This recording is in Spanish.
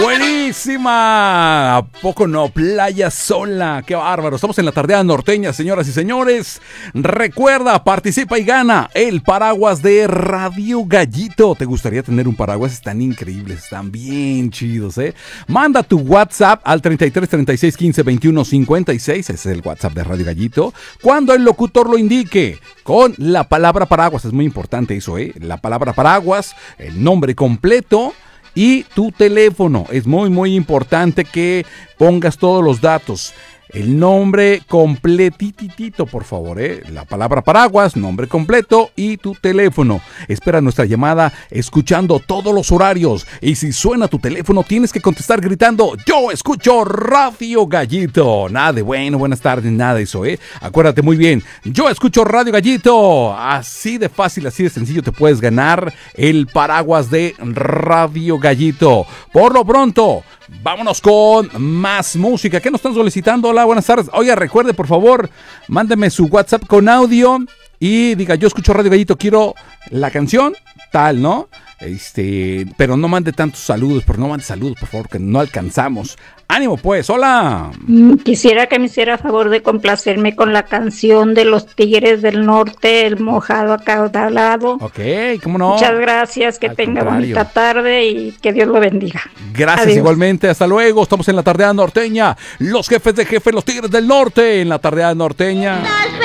Buenísima. ¿A poco no? Playa Sola. Qué bárbaro. Estamos en la tardeada norteña, señoras y señores. Recuerda, participa y gana el paraguas de Radio Gallito. ¿Te gustaría tener un paraguas? Están increíbles, están bien chidos, ¿eh? Manda tu WhatsApp al 33 36 15 21 56. Ese es el WhatsApp de Radio Gallito. Cuando el locutor lo indique, con la palabra paraguas. Es muy importante eso, ¿eh? La palabra paraguas, el nombre completo y tu teléfono. Es muy importante que pongas todos los datos. El nombre completitito, por favor, ¿eh? La palabra paraguas, nombre completo y tu teléfono. Espera nuestra llamada escuchando todos los horarios. Y si suena tu teléfono, tienes que contestar gritando: yo escucho Radio Gallito. Nada de bueno, buenas tardes, nada de eso, ¿eh? Acuérdate muy bien, yo escucho Radio Gallito. Así de fácil, así de sencillo te puedes ganar el paraguas de Radio Gallito. Por lo pronto, vámonos con más música. ¿Qué nos están solicitando? Hola, buenas tardes. Oiga, recuerde, por favor, mándeme su WhatsApp con audio y diga: yo escucho Radio Gallito, quiero la canción, tal, ¿no? Pero no mande tantos saludos, por favor, que no alcanzamos. ¡Ánimo, pues! ¡Hola! Quisiera que me hiciera favor de complacerme con la canción de los Tigres del Norte, El Mojado Acaudalado. Ok, ¿cómo no? Muchas gracias, que tenga bonita tarde y que Dios lo bendiga. Gracias. Adiós. Igualmente, hasta luego. Estamos en la tardeada norteña. Los jefes de jefe, los Tigres del Norte, en la tardeada norteña.